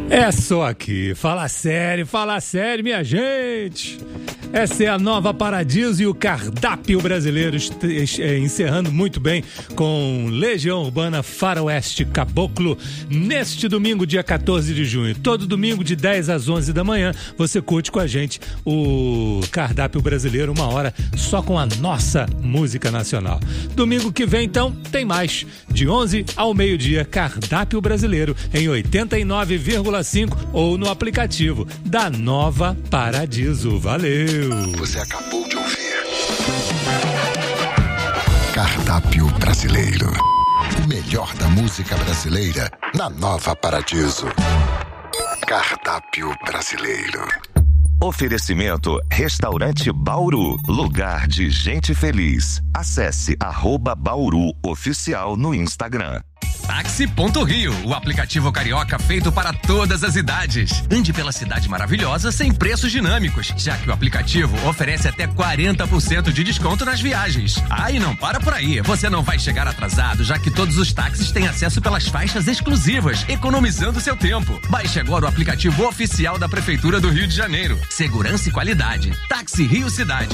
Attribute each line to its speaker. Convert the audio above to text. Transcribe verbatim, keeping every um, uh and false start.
Speaker 1: É só aqui, fala sério, fala sério, minha gente. Essa é a nova Paradiso e o cardápio brasileiro encerrando muito bem com Legião Urbana Faroeste Caboclo neste domingo, dia quatorze de junho. Todo domingo de dez às onze da manhã você curte com a gente o cardápio brasileiro, uma hora só com a nossa música nacional. Domingo que vem, então, tem mais. De onze ao meio-dia, cardápio brasileiro em oitenta e nove vírgula cinco ou no aplicativo da Nova Paradiso. Valeu!
Speaker 2: Você acabou de ouvir Cardápio Brasileiro. O melhor da música brasileira na Nova Paradiso. Cardápio Brasileiro.
Speaker 3: Oferecimento Restaurante Bauru, lugar de gente feliz. Acesse arroba Bauru Oficial no Instagram.
Speaker 4: Táxi.Rio, o aplicativo carioca feito para todas as idades. Ande pela cidade maravilhosa sem preços dinâmicos, já que o aplicativo oferece até quarenta por cento de desconto nas viagens. Ah, e não para por aí, você não vai chegar atrasado, já que todos os táxis têm acesso pelas faixas exclusivas, economizando seu tempo. Baixe agora o aplicativo oficial da Prefeitura do Rio de Janeiro. Segurança e qualidade. Táxi Rio Cidade.